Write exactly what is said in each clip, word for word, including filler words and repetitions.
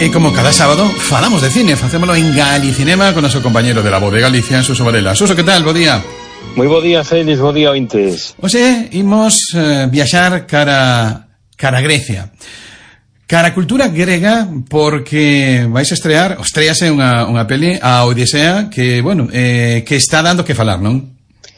E como cada sábado falamos de cine, facémolo en Galicinema con noso compañero de la Voz de Galicia, Suso Varela. Suso, que tal? Bo día. Moi bo día, Félix, bo día, ointes. Oxe, imos eh, viaxar cara cara a Grecia. Cara a cultura grega, porque vais a estrear, o estrease unha, unha peli, a Odisea, que, bueno, eh, que está dando que falar, non?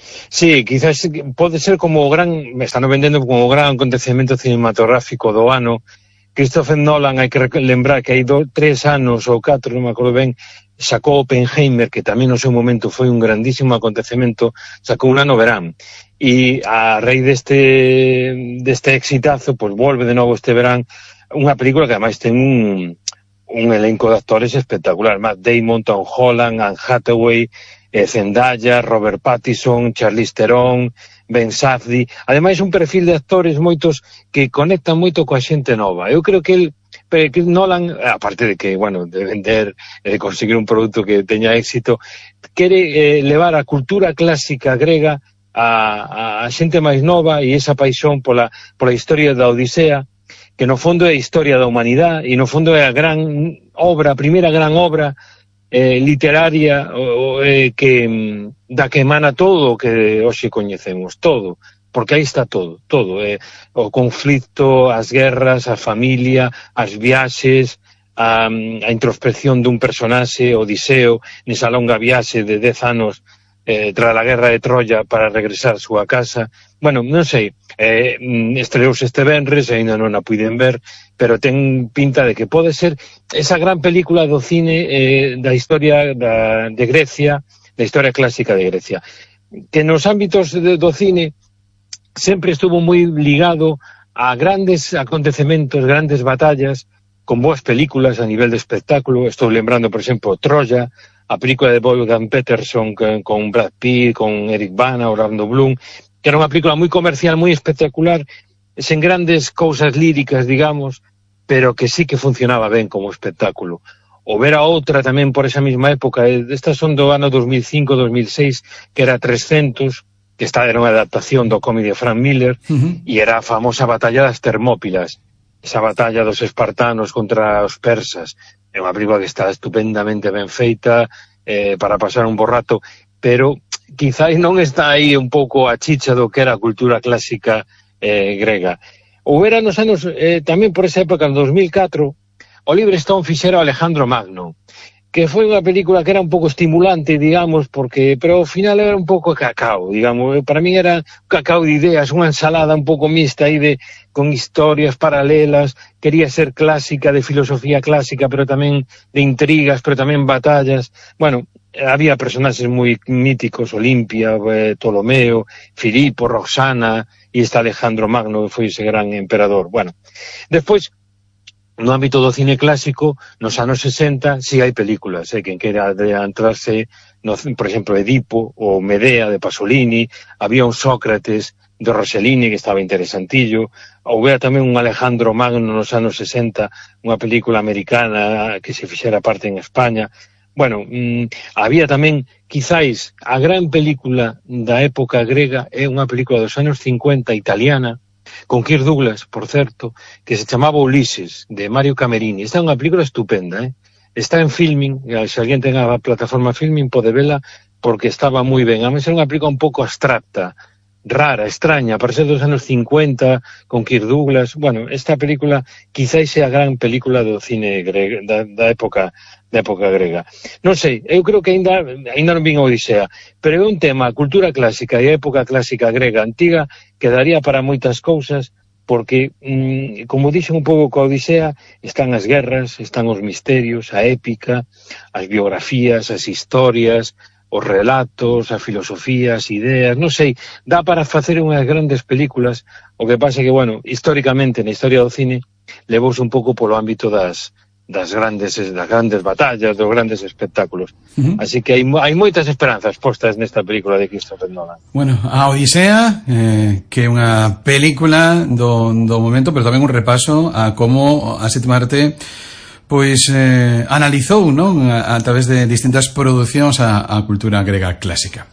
Sí, quizás pode ser como o gran, me están vendendo como o gran acontecemento cinematográfico do ano. Christopher Nolan, hai que lembrar que hai do, tres anos ou catro, non me acordo ben, sacou Oppenheimer, que tamén no seu momento foi un grandísimo acontecemento, sacou un ano verán. E a raíz deste, deste exitazo, pois volve de novo este verán unha película que ademais ten un, un elenco de actores espectacular. Matt Damon, Tom Holland, Anne Hathaway, eh, Zendaya, Robert Pattinson, Charlize Theron, Ben Safdie, ademais un perfil de actores moitos que conectan moito coa xente nova. Eu creo que el, que Nolan, aparte de que, bueno, de vender, de conseguir un produto que teña éxito, quere eh, levar a cultura clásica grega a, a, a xente máis nova e esa paixón pola, pola historia da Odisea, que no fondo é a historia da humanidade e no fondo é a gran obra, a primeira gran obra Eh, literaria eh, que da que emana todo o que hoxe coñecemos, todo, porque aí está todo, todo, eh, o conflicto, as guerras, a familia, as viaxes, a, a introspección dun personaxe, Odiseo, nesa longa viaxe de dez anos eh, tras a guerra de Troya para regresar a súa casa. Bueno, non sei, eh, estreouse este venres, ainda non a puiden ver, pero ten pinta de que pode ser esa gran película do cine eh, da historia da, de Grecia, da historia clásica de Grecia, que nos ámbitos de, do cine sempre estuvo moi ligado a grandes acontecementos, grandes batallas, con boas películas a nivel de espectáculo. Estou lembrando, por exemplo, Troya, a película de Wolfgang Peterson con, con Brad Pitt, con Eric Bana, Orlando Bloom, que era unha película moi comercial, moi espectacular, sen grandes cousas líricas, digamos, pero que sí que funcionaba ben como espectáculo. O ver a outra tamén por esa mesma época, estas son do ano dos mil cinco, dos mil seis, que era trescentos, que esta era unha adaptación do cómic de Frank Miller, uh-huh. E era a famosa batalla das Termópilas, esa batalla dos espartanos contra os persas. É unha película que está estupendamente ben feita, eh, para pasar un bo rato, pero quizás non está aí un pouco a chicha do que era a cultura clásica eh, grega. Houbera nos anos, eh, tamén por esa época, en dos mil catro, Oliver Stone fixera Alejandro Magno, que foi unha película que era un pouco estimulante, digamos, porque pero ao final era un pouco cacao, digamos, para mí era un cacao de ideas, unha ensalada un pouco mixta aí de, con historias paralelas, quería ser clásica, de filosofía clásica, pero tamén de intrigas, pero tamén batallas. Bueno, había personaxes moi míticos, Olimpia, eh, Ptolomeo, Filipo, Roxana, e este Alejandro Magno, que foi ese gran emperador. Bueno, despois, no ámbito do cine clásico, nos anos sesenta, si sí hai películas, eh, quen quera adentrarse, no, por exemplo, Edipo, ou Medea, de Pasolini, había un Sócrates, de Rossellini, que estaba interesantillo, houbera tamén un Alejandro Magno nos anos sesenta, unha película americana que se fixera parte en España. Bueno, mmm, había tamén, quizáis, a gran película da época grega é unha película dos anos cincuenta italiana, con Kirk Douglas, por certo, que se chamaba Ulises, de Mario Camerini. Esta é unha película estupenda, eh? Está en Filmin, se alguén ten a plataforma Filmin pode vela, porque estaba moi ben. A mí é unha película un pouco abstracta, rara, extraña, para ser dos anos cincuenta, con Kirk Douglas. Bueno, esta película quizáis é a gran película do cine grega, da, da época da época grega. Non sei, eu creo que ainda ainda non vin a Odisea, pero é un tema, a cultura clásica e a época clásica grega antiga, que daría para moitas cousas, porque, mmm, como dixen un pouco coa Odisea, están as guerras, están os misterios, a épica, as biografías, as historias, os relatos, a filosofía, as ideas, non sei, dá para facer unhas grandes películas. O que pasa é que, bueno, históricamente, na historia do cine, levouse un pouco polo ámbito das das grandes das grandes batallas, dos grandes espectáculos. Uh-huh. Así que hai, hai moitas esperanzas postas nesta película de Christopher Nolan. Bueno, a Odisea, eh, que é unha película do, do momento, pero tamén un repaso a como a sétima arte pois eh, analizou, non, a, a través de distintas producións a, a cultura grega clásica.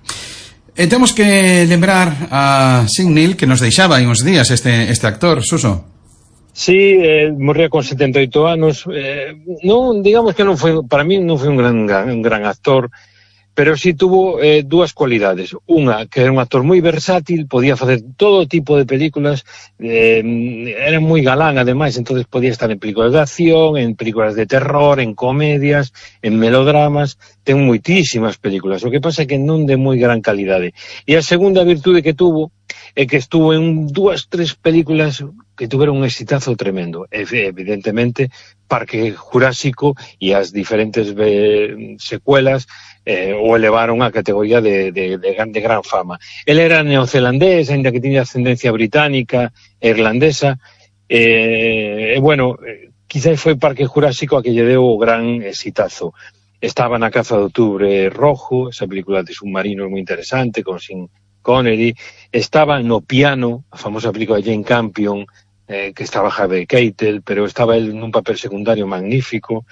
E temos que lembrar a Signe Neill, que nos deixaba en uns días este, este actor, Suso. Sí, eh, morría con setenta e oito anos. Eh, non, digamos que non foi, para mí non foi un gran, un gran actor, pero sí tuvo eh, dúas cualidades. Unha, que era un actor moi versátil, podía facer todo tipo de películas, eh, era moi galán, ademais, entonces podía estar en películas de acción, en películas de terror, en comedias, en melodramas, ten moitísimas películas. O que pasa é que non de moi gran calidade. E a segunda virtude que tuvo é que estuvo en dúas, tres películas que tuveron un exitazo tremendo. Evidentemente, Parque Jurásico e as diferentes eh, secuelas eh, o elevaron a categoría de, de, de, de gran fama. Ele era neozelandés, ainda que tiña ascendencia británica e irlandesa, e, eh, bueno, eh, quizás foi Parque Jurásico a que lle deu o gran exitazo. Estaba na Caza de Octubre Rojo, esa película de submarinos moi interesante, con Sean Connery. Estaba no Piano, a famosa película de Jane Campion, eh, que estaba Harvey Keitel, pero estaba él nun papel secundario magnífico.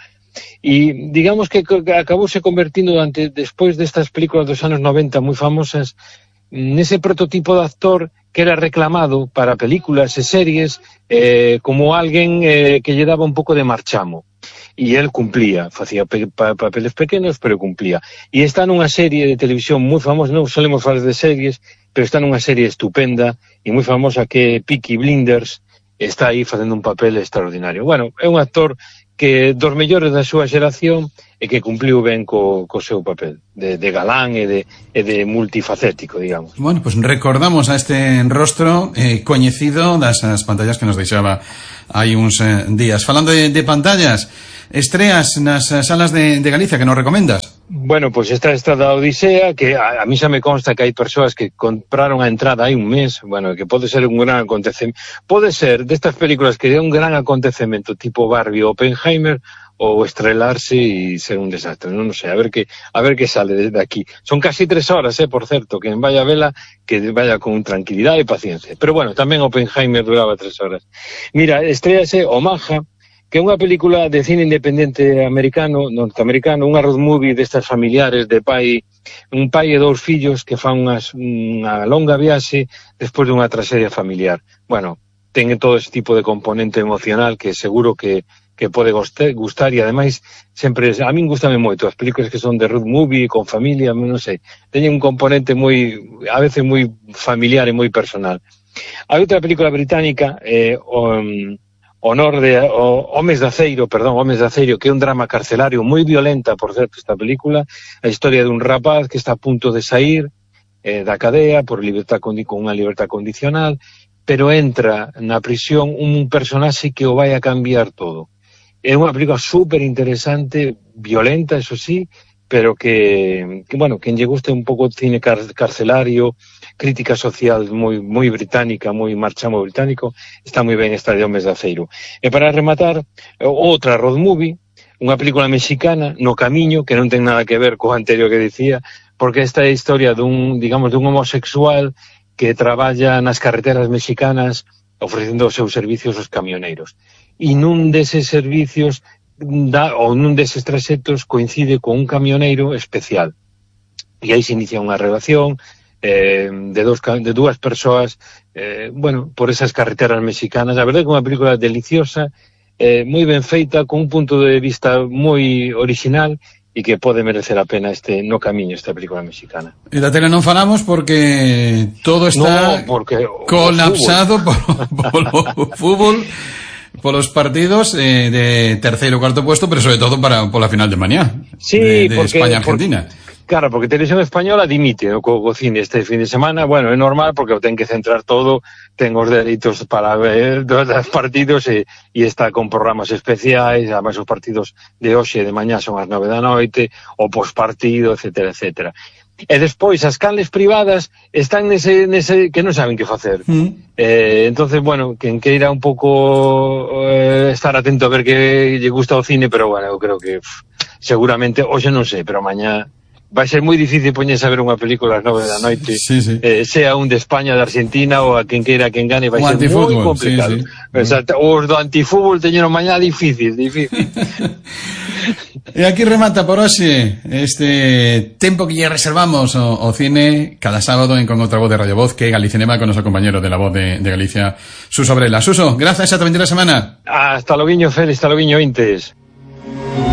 E digamos que acabouse convertindo durante, despois destas películas dos anos noventa moi famosas, nese prototipo de actor que era reclamado para películas e series eh, como alguén eh, que lle daba un pouco de marchamo. E el cumplía, facía pe pa papeles pequenos, pero cumplía. E está nunha serie de televisión moi famosa, non solemos falar de series, pero está nunha serie estupenda e moi famosa que é Peaky Blinders, está aí facendo un papel extraordinario. Bueno, é un actor que dos mellores da súa xeración e que cumpliu ben co, co seu papel de, de galán e de, e de multifacético, digamos. Bueno, pues recordamos a este rostro eh, coñecido das as pantallas que nos deixaba hai uns eh, días. Falando de, de pantallas, estreas nas salas de, de Galicia que nos recomendas? Bueno, pois pues esta esta da Odisea, que a, a mí xa me consta que hai persoas que compraron a entrada hai un mes, bueno, que pode ser un gran acontecemento, pode ser destas películas que é un gran acontecemento tipo Barbie ou Oppenheimer, ou estrelarse e ser un desastre, non, non sei, a ver que a ver que sale de aquí. Son casi tres horas, eh, por certo, que en vaya vela, que vaya con tranquilidade e paciencia. Pero bueno, tamén Oppenheimer duraba tres horas. Mira, estrease Omaha, que é unha película de cine independente americano, norteamericano, unha road movie destas familiares de pai, un pai e dous fillos que fan unhas, unha longa viaxe despois dunha tragedia familiar. Bueno, ten todo ese tipo de componente emocional que seguro que que pode gustar, gustar e ademais sempre, a min gustame moito as películas que son de road movie con familia, non sei, teñen un componente moi, a veces moi familiar e moi personal. Hai outra película británica, eh, um, Honor de o, Homes de Aceiro, perdón, Homes de Aceiro, que é un drama carcelario moi violenta, por certo, esta película, a historia dun rapaz que está a punto de sair eh, da cadea por libertad con, con unha libertad condicional, pero entra na prisión un personaxe que o vai a cambiar todo. É unha película super interesante, violenta, eso sí, pero que, que bueno, quen lle guste un pouco de cine car carcelario, crítica social moi moi británica, moi marchamo británico, está moi ben esta de Homes de Aceiro. E para rematar, outra road movie, unha película mexicana, No Camiño, que non ten nada que ver co anterior que dicía, porque esta é a historia dun, digamos, dun homosexual que traballa nas carreteras mexicanas ofrecendo os seus servicios aos camioneiros. E nun deses servicios da, ou nun deses traxectos coincide con un camioneiro especial. E aí se inicia unha relación eh, de, dos, de dúas persoas, eh, bueno, por esas carreteras mexicanas. A verdade é que é unha película deliciosa, eh, moi ben feita, con un punto de vista moi original e que pode merecer a pena este No Camiño, esta película mexicana. E da tele non falamos porque todo está no, porque colapsado por, polo fútbol, polos partidos eh, de terceiro ou cuarto puesto, pero sobre todo para pola final de mañá, sí, de, de porque, España-Argentina. Claro, porque Televisión Española dimite o co, co cine este fin de semana. Bueno, é normal porque o ten que centrar todo, ten os dereitos para ver os partidos e, e está con programas especiais, además os partidos de hoxe e de mañá son as nove da noite, o pospartido, etcétera, etcétera. E despois as canles privadas están nese, nese que non saben que facer. Mm. Eh, entonces, bueno, quen queira un pouco eh, estar atento a ver que lle gusta o cine, pero bueno, eu creo que pff, seguramente, hoxe non sei, pero mañá vai ser moi difícil poñerse a ver unha película ás nove da noite, sí, sí. Eh, sea un de España, de Argentina ou a quen queira quen gane, vai o ser moi complicado. Sí, sí. Exacto. Os do antifútbol teñeron mañá difícil, difícil. E aquí remata por hoxe este tempo que lle reservamos o, o cine cada sábado en Con Outra Voz de Radio Voz, que é Galicinema, con noso compañero de la Voz de, de Galicia, Suso Abrela. Suso, grazas, ata a vindeira semana. Hasta loguiño, Félix, hasta loguiño, Intes.